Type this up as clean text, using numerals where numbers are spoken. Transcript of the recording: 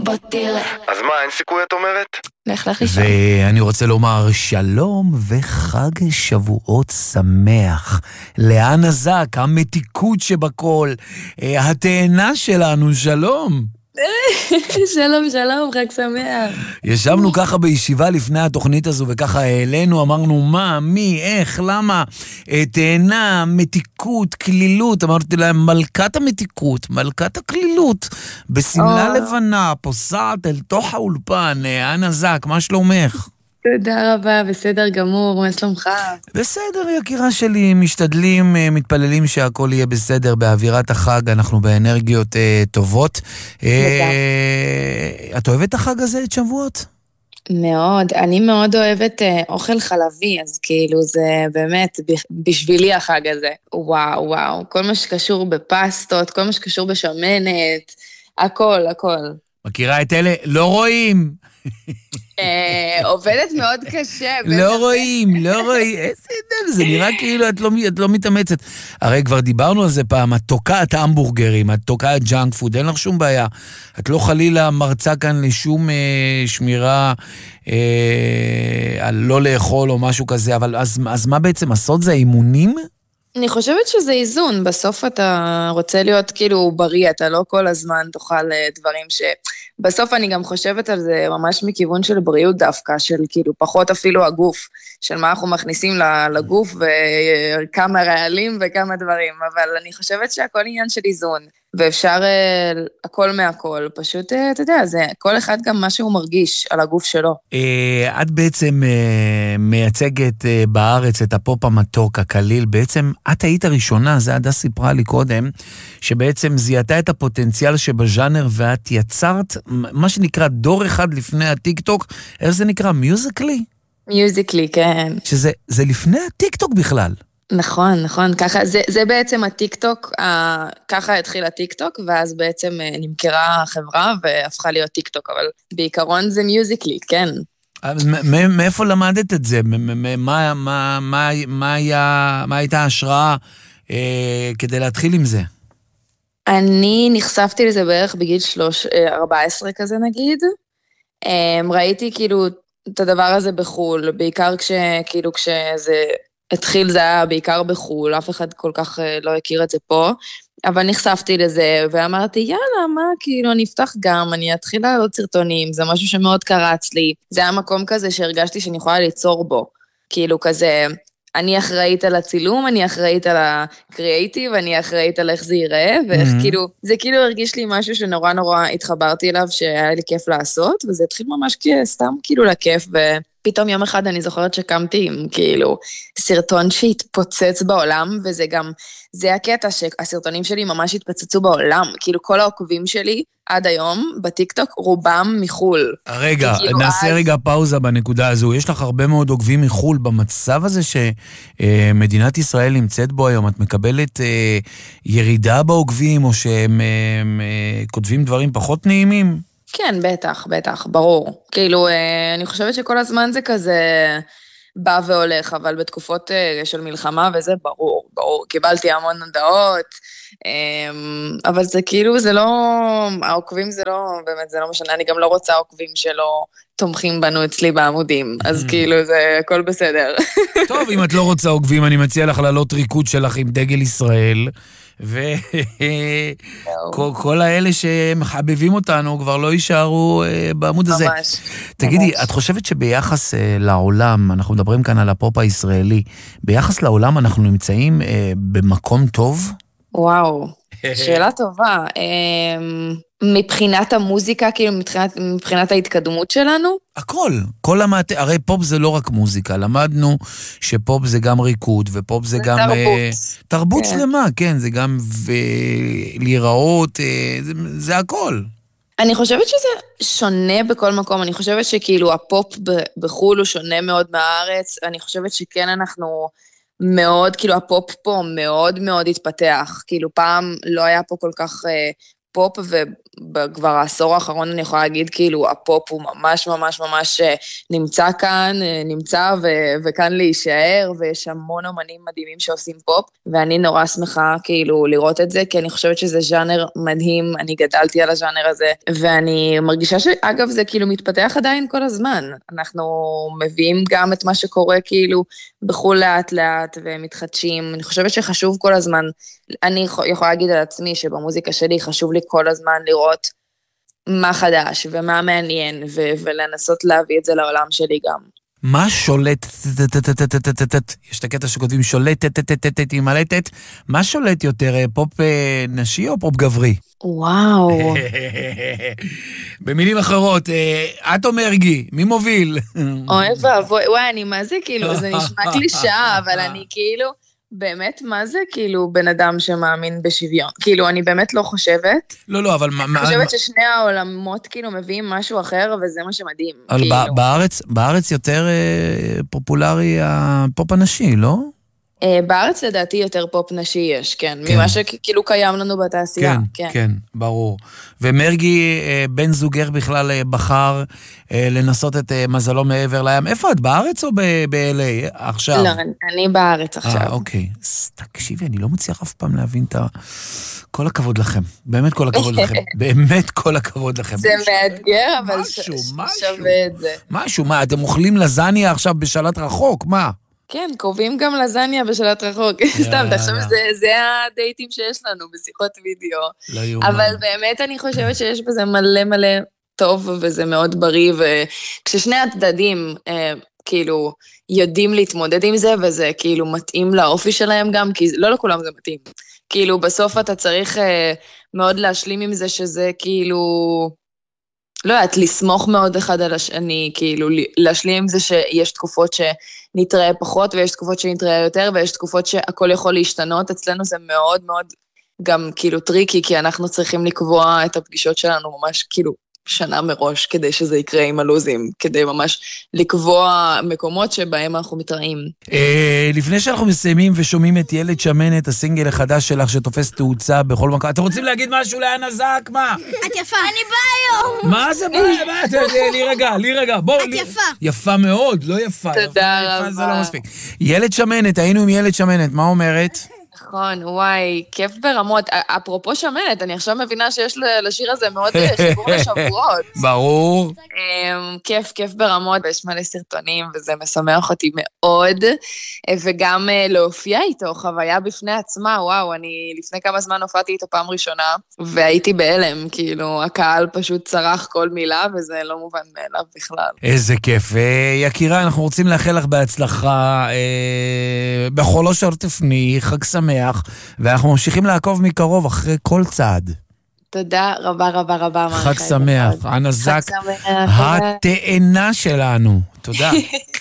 אז מה, אין סיכוי את אומרת? לך לישון. ואני רוצה לומר שלום וחג שבועות שמח. לאן הזק, המתיקות שבכל, התאנה שלנו, שלום. שלום, שלום, חג שמח. ישבנו ככה בישיבה לפני התוכנית הזו, וככה העלינו, אמרנו מה, מי, איך, למה, תאנה, מתיקות, כלילות, אמרתי להם, מלכת המתיקות, מלכת הכלילות, בסמלה לבנה, פוסעת אל תוך האולפן, אנה זק, מה שלומך? תודה רבה, בסדר גמור, מה שלומך? בסדר, יקירה שלי, משתדלים, מתפללים שהכל יהיה בסדר באווירת החג, אנחנו באנרגיות טובות. את אוהבת החג הזה, את שבועות? מאוד, אני מאוד אוהבת אוכל חלבי, אז כאילו זה באמת בשבילי החג הזה. וואו, וואו, כל מה שקשור בפסטות, כל מה שקשור בשמנת, הכל, הכל. מכירה את אלה? לא רואים. עובדת מאוד קשה. לא רואים, לא רואים. זה נראה כאילו את לא מתאמצת. הרי כבר דיברנו על זה פעם, את תוקעת המבורגרים, את תוקעת ג'אנק פוד, אין לך שום בעיה. את לא חלילה מרצה כאן לשום שמירה על לא לאכול או משהו כזה, אבל אז מה בעצם עשות זה אימונים? אני חושבת שזה איזון, בסוף אתה רוצה להיות כאילו בריא, אתה לא כל הזמן תאכל דברים בסוף אני גם חושבת על זה ממש מכיוון של בריאות דווקא, של כאילו פחות אפילו הגוף, של מה אנחנו מכניסים לגוף וכמה רעלים וכמה דברים, אבל אני חושבת שהכל עניין של איזון, ואפשר הכל מהכל, פשוט אתה יודע, זה כל אחד גם מה שהוא מרגיש על הגוף שלו. את בעצם מייצגת בארץ את הפופ המתוק, הקליל, בעצם את היית הראשונה, זה עדה סיפרה לי קודם, שבעצם זיהתה את הפוטנציאל שבז'אנר ואת יצרת מה שנקרא דור אחד לפני הטיק-טוק, איך זה נקרא? מיוזיקלי? מיוזיקלי, כן. שזה לפני הטיק-טוק בכלל. נכון, נכון, ככה, זה בעצם הטיק-טוק, ככה התחיל הטיק-טוק, ואז בעצם נמכרה החברה והפכה להיות טיק-טוק, אבל בעיקרון זה מיוזיקלי, כן. מאיפה למדת את זה? מה הייתה ההשראה כדי להתחיל עם זה? אני נחשפתי לזה בערך בגיל 14 כזה נגיד, ראיתי כאילו את הדבר הזה בחול, בעיקר כשזה התחיל זה היה בעיקר בחול, אף אחד כל כך לא הכיר את זה פה, אבל נחשפתי לזה ואמרתי יאללה מה כאילו אני אפתח גם, אני אתחיל לעלות סרטונים, זה משהו שמאוד קרץ לי, זה היה מקום כזה שהרגשתי שאני יכולה ליצור בו, כאילו כזה אני אחראית על הצילום, אני אחראית על הקריאייטיב, אני אחראית על איך זה ייראה, ואיך כאילו, זה כאילו הרגיש לי משהו שנורא נורא התחברתי אליו, שהיה לי כיף לעשות, וזה התחיל ממש סתם כאילו לכיף, ופתאום יום אחד אני זוכרת שקמתי עם כאילו סרטון שהתפוצץ בעולם, וזה גם, זה הקטע שהסרטונים שלי ממש התפוצצו בעולם, כאילו כל העוקבים שלי עד היום בטיקטוק רובם מחול. רגע, נעשה רגע פאוזה בנקודה הזו. יש לך הרבה מאוד עוקבים מחול במצב הזה שמדינת ישראל נמצאת בו היום. את מקבלת ירידה בעוקבים או שהם כותבים דברים פחות נעימים? כן, בטח, בטח, ברור. כאילו, אני חושבת שכל הזמן זה כזה בא והולך, אבל בתקופות של מלחמה וזה ברור, ברור. קיבלתי המון הודעות, אבל זה כאילו, זה לא, העוקבים זה לא, באמת זה לא משנה, אני גם לא רוצה עוקבים שלא תומכים בנו אצלי בעמודים, אז כאילו זה הכל בסדר. טוב, אם את לא רוצה עוקבים, אני מציע לך לעלות ריקוד שלך עם דגל ישראל, וכל האלה שמחבבים אותנו כבר לא יישארו בעמוד הזה. ממש. תגידי, את חושבת שביחס לעולם, אנחנו מדברים כאן על הפופ הישראלי, ביחס לעולם אנחנו נמצאים במקום טוב? וואו, שאלה טובה. מבחינת המוזיקה, כאילו מבחינת ההתקדמות שלנו? הכל, הרי פופ זה לא רק מוזיקה, למדנו שפופ זה גם ריקוד, ופופ זה גם תרבות שלמה, כן, זה גם להיראות, זה הכל. אני חושבת שזה שונה בכל מקום, אני חושבת שכאילו הפופ בחול הוא שונה מאוד מהארץ, אני חושבת שכן אנחנו מאוד, כאילו הפופ פה מאוד מאוד התפתח, כאילו פעם לא היה פה כל כך פופ, וכבר העשור האחרון אני יכולה להגיד, כאילו, הפופ הוא ממש ממש ממש נמצא כאן, נמצא וכאן להישאר, ויש המון אומנים מדהימים שעושים פופ, ואני נורא שמחה כאילו לראות את זה, כי אני חושבת שזה ז'אנר מדהים, אני גדלתי על הז'אנר הזה, ואני מרגישה שאגב זה כאילו מתפתח עדיין כל הזמן, אנחנו מביאים גם את מה שקורה כאילו בחול לאט לאט ומתחדשים, אני חושבת שחשוב כל הזמן, אני יכולה להגיד על עצמי שבמוזיקה שלי חשוב לי כל הזמן לראות מה חדש ומה מעניין, ולנסות להביא את זה לעולם שלי גם. מה שולט, יש את הקטע שכותבים שולט, היא מלטת, מה שולט יותר, פופ נשי או פופ גברי? וואו. במילים אחרות, את או מרגי, מי מוביל? אוי ואבוי, וואי, אני מה זה כאילו, זה נשמע קלישאה, אבל אני כאילו, באמת, מה זה כאילו בן אדם שמאמין בשוויון? כאילו, אני באמת לא חושבת. לא, אבל אני חושבת ששני העולמות כאילו מביאים משהו אחר, וזה מה שמדהים. אבל בארץ יותר פופולרי הפופ הנשי, לא? בארץ לדעתי יותר פופ נשי יש, כן. ממה שכאילו קיים לנו בתעשייה. כן, ברור. ומרגי, בן זוגך בכלל בחר לנסות את מזלו מעבר לים. איפה את, בארץ או ב-LA עכשיו? לא, אני בארץ עכשיו. אוקיי. תקשיבי, אני לא מצליח אף פעם להבין את ה... כל הכבוד לכם. באמת כל הכבוד לכם. באמת כל הכבוד לכם. זה מאתגר, אבל שווה את זה. משהו, מה, אתם אוכלים לזניה עכשיו בשלט רחוק? מה? כן, קובעים גם לזניה בשלט רחוק. סתם, תחשוב שזה הדייטים שיש לנו בשיחות וידאו. אבל באמת אני חושבת שיש בזה מלא מלא טוב, וזה מאוד בריא, וכששני הצדדים כאילו יודעים להתמודד עם זה, וזה כאילו מתאים לאופי שלהם גם, כי לא לכולם זה מתאים. כאילו בסוף אתה צריך מאוד להשלים עם זה שזה כאילו... לא יודעת, לסמוך מאוד אחד על השני, כאילו להשלים עם זה שיש תקופות שנתראה פחות, ויש תקופות שנתראה יותר, ויש תקופות שהכל יכול להשתנות, אצלנו זה מאוד מאוד גם כאילו טריקי, כי אנחנו צריכים לקבוע את הפגישות שלנו ממש כאילו שנה מראש, כדי שזה יקרה עם הלוזים, כדי ממש לקבוע מקומות שבהם אנחנו מתראים. לפני שאנחנו מסיימים ושומעים את ילד שמנת, הסינגל החדש שלך שתופס תאוצה בכל מקום, אתם רוצים להגיד משהו לאנה זק? מה? את יפה. אני באה היום. מה זה באה? לי רגע, בואו. את יפה. יפה מאוד, לא יפה. תודה רבה. זה לא מספיק. ילד שמנת, היינו עם ילד שמנת, מה אומרת? נכון, וואי, כיף ברמות. אפרופו שמנת, אני עכשיו מבינה שיש לשיר הזה מאוד שיפור לשבועות. ברור. כיף ברמות, ויש מלא סרטונים, וזה משמח אותי מאוד. וגם להופיע איתו, חוויה בפני עצמה, וואו, אני לפני כמה זמן הופעתי איתו פעם ראשונה, והייתי בהלם, כאילו, הקהל פשוט צרח כל מילה, וזה לא מובן מאליו בכלל. איזה כיף. יקירה, אנחנו רוצים לאחל לך בהצלחה, בכל אשר תפני, חג שמח, ואנחנו ממשיכים לעקוב מקרוב אחרי כל צעד. תודה רבה רבה רבה. חג שמח, אנה זק, התאנה שלנו. תודה.